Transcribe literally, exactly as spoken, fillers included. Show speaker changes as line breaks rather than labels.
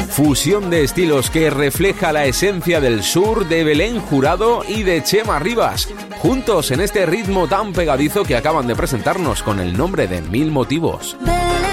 Fusión de estilos que refleja la esencia del sur de Belén Jurado y de Chema Rivas, juntos en este ritmo tan pegadizo que acaban de presentarnos con el nombre de Mil Motivos.
Belén.